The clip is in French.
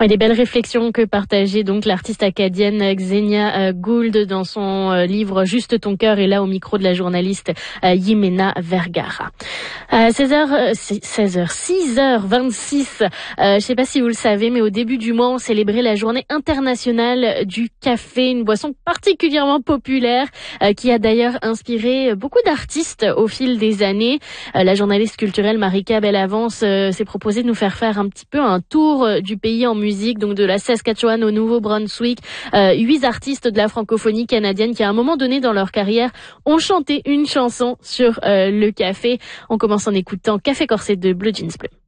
Ouais, des belles réflexions que partageait donc l'artiste acadienne Xenia Gould dans son livre Juste ton cœur, et là au micro de la journaliste Jimena Vergara. 6h26, je sais pas si vous le savez, mais au début du mois, on célébrait la journée internationale du café, une boisson particulièrement populaire qui a d'ailleurs inspiré beaucoup d'artistes au fil des années. La journaliste culturelle Marika Bellavance s'est proposée de nous faire un petit peu un tour du pays en musique, donc de la Saskatchewan au Nouveau-Brunswick. 8 artistes de la francophonie canadienne qui, à un moment donné dans leur carrière, ont chanté une chanson sur le café. On commence en écoutant Café Corsé de Blue Jeans Bleu.